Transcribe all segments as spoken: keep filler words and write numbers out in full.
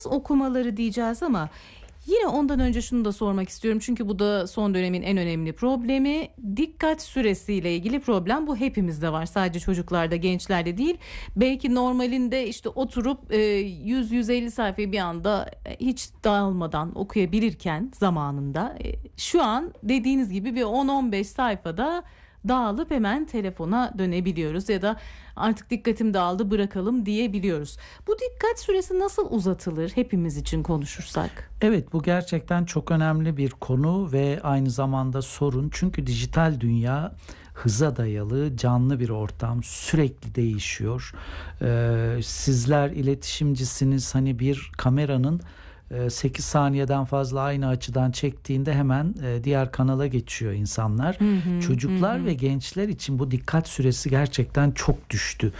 okumaları diyeceğiz ama yine ondan önce şunu da sormak istiyorum. Çünkü bu da son dönemin en önemli problemi. Dikkat süresiyle ilgili problem, bu hepimizde var. Sadece çocuklarda, gençlerde değil. Belki normalinde işte oturup yüz yüz elli sayfayı bir anda hiç dağılmadan okuyabilirken zamanında, şu an dediğiniz gibi bir on on beş sayfada dağılıp hemen telefona dönebiliyoruz ya da artık dikkatim dağıldı bırakalım diyebiliyoruz. Bu dikkat süresi nasıl uzatılır, hepimiz için konuşursak? Evet, bu gerçekten çok önemli bir konu ve aynı zamanda sorun. Çünkü dijital dünya hıza dayalı, canlı bir ortam, sürekli değişiyor. Ee, sizler iletişimcisiniz, hani bir kameranın sekiz saniyeden fazla aynı açıdan çektiğinde hemen diğer kanala geçiyor insanlar. Hı hı, Çocuklar hı. ve gençler için bu dikkat süresi gerçekten çok düştü.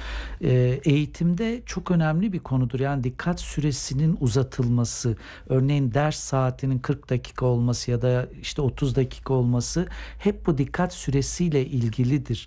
Eğitimde çok önemli bir konudur. Yani dikkat süresinin uzatılması, örneğin ders saatinin kırk dakika olması ya da işte otuz dakika olması hep bu dikkat süresiyle ilgilidir.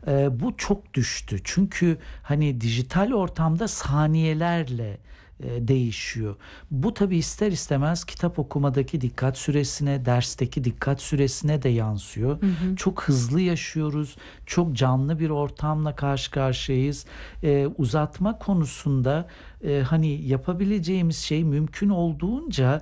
Bu çok düştü. Çünkü hani dijital ortamda saniyelerle değişiyor. Bu tabii ister istemez kitap okumadaki dikkat süresine, dersteki dikkat süresine de yansıyor. Hı hı. Çok hızlı yaşıyoruz. Çok canlı bir ortamla karşı karşıyayız. Ee, uzatma konusunda e, hani yapabileceğimiz şey mümkün olduğunca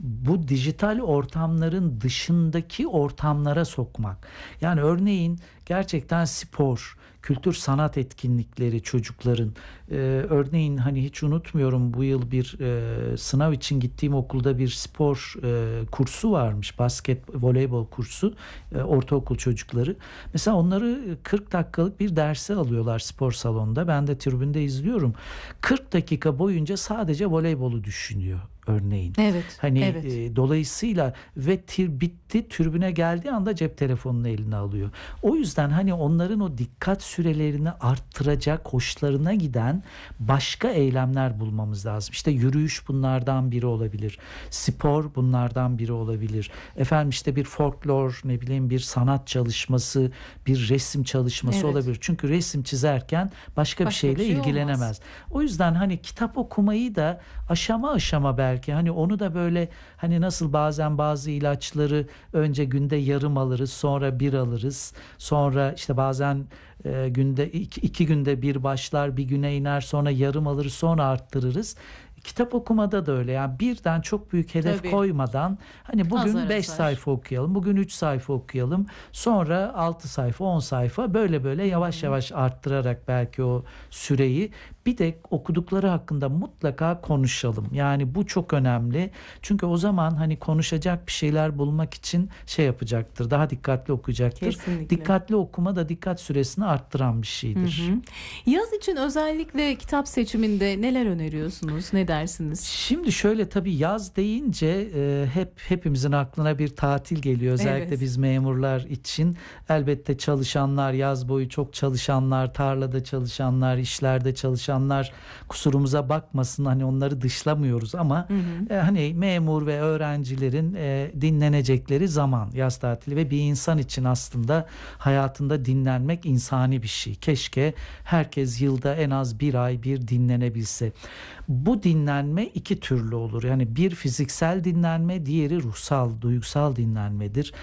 bu dijital ortamların dışındaki ortamlara sokmak. Yani örneğin gerçekten spor, kültür sanat etkinlikleri çocukların. Ee, örneğin hani hiç unutmuyorum, bu yıl bir e, sınav için gittiğim okulda bir spor e, kursu varmış. Basket, voleybol kursu, e, ortaokul çocukları. Mesela onları kırk dakikalık bir derse alıyorlar spor salonunda. Ben de tribünde izliyorum. kırk dakika boyunca sadece voleybolu düşünüyor örneğin. Evet. Hani evet. E, dolayısıyla ve tir bitti, tribüne geldiği anda cep telefonunu eline alıyor. O yüzden hani onların o dikkat sürelerini arttıracak, hoşlarına giden başka eylemler bulmamız lazım. İşte yürüyüş bunlardan biri olabilir. Spor bunlardan biri olabilir. Efendim işte bir folklor, ne bileyim bir sanat çalışması, bir resim çalışması evet. olabilir. Çünkü resim çizerken başka, başka bir şeyle bir şey ilgilenemez. Olmaz. O yüzden hani kitap okumayı da aşama aşama belki hani onu da böyle hani nasıl bazen bazı ilaçları önce günde yarım alırız, sonra bir alırız, sonra işte bazen e, günde iki, iki günde bir başlar, bir güne iner, sonra yarım alırız, sonra arttırırız. Kitap okumada da öyle. Yani birden çok büyük hedef Tabii. koymadan hani bugün beş sayfa okuyalım, bugün üç sayfa okuyalım, sonra altı sayfa, on sayfa, böyle böyle yavaş hmm. yavaş arttırarak belki o süreyi. Bir de okudukları hakkında mutlaka konuşalım. Yani bu çok önemli. Çünkü o zaman hani konuşacak bir şeyler bulmak için şey yapacaktır. Daha dikkatli okuyacaktır. Kesinlikle. Dikkatli okuma da dikkat süresini arttıran bir şeydir. Hı hı. Yaz için özellikle kitap seçiminde neler öneriyorsunuz? Ne dersiniz? Şimdi şöyle, tabii yaz deyince e, hep hepimizin aklına bir tatil geliyor. Özellikle evet. biz memurlar için. Elbette çalışanlar, yaz boyu çok çalışanlar, tarlada çalışanlar, işlerde çalışanlar kusurumuza bakmasın, hani onları dışlamıyoruz ama hı hı. E, hani memur ve öğrencilerin e, dinlenecekleri zaman yaz tatili ve bir insan için aslında hayatında dinlenmek insani bir şey. Keşke herkes yılda en az bir ay bir dinlenebilse. Bu dinlenme iki türlü olur. Yani bir fiziksel dinlenme, diğeri ruhsal, duygusal dinlenmedir.